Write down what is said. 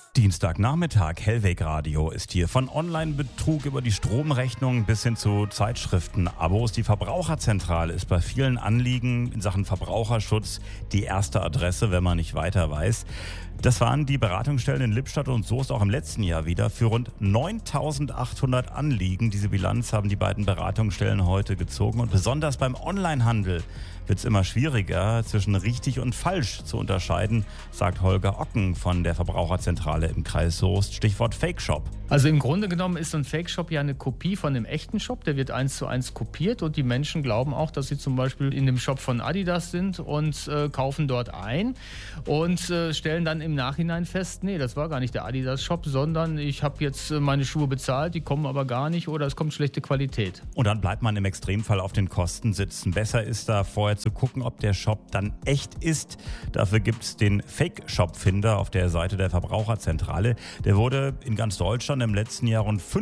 Dienstagnachmittag, Hellweg Radio ist hier. Von Online-Betrug über die Stromrechnung bis hin zu Zeitschriften-Abos. Die Verbraucherzentrale ist bei vielen Anliegen in Sachen Verbraucherschutz die erste Adresse, wenn man nicht weiter weiß. Das waren die Beratungsstellen in Lippstadt und Soest auch im letzten Jahr wieder für rund 9.800 Anliegen. Diese Bilanz haben die beiden Beratungsstellen heute gezogen. Und besonders beim Onlinehandel wird es immer schwieriger, zwischen richtig und falsch zu unterscheiden, sagt Holger Ocken von der Verbraucherzentrale im Kreis Soest. Stichwort Fake Shop. Also im Grunde genommen ist so ein Fake Shop ja eine Kopie von einem echten Shop. Der wird 1:1 kopiert und die Menschen glauben auch, dass sie zum Beispiel in dem Shop von Adidas sind und kaufen dort ein und stellen dann im Nachhinein fest, nee, das war gar nicht der Adidas-Shop, sondern ich habe jetzt meine Schuhe bezahlt, die kommen aber gar nicht oder es kommt schlechte Qualität. Und dann bleibt man im Extremfall auf den Kosten sitzen. Besser ist da vorher zu gucken, ob der Shop dann echt ist. Dafür gibt es den Fake-Shop-Finder auf der Seite der Verbraucherzentrale. Der wurde in ganz Deutschland im letzten Jahr rund